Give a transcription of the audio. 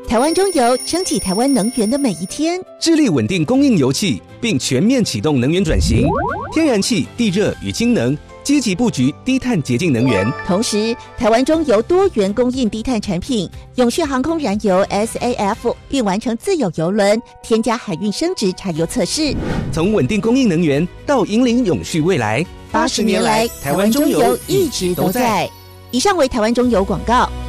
台湾中油撑起台湾能源的每一天， 致力稳定供应油气，并全面启动能源转型，天然气、地热与氢能，积极布局低碳洁净能源。 同时，台湾中油多元供应低碳产品，永续航空燃油 SAF 并完成自有邮轮添加海运升值柴油测试。 从稳定供应能源到引领永续未来， 80年来，台湾中油一直都在。以上为台湾中油广告。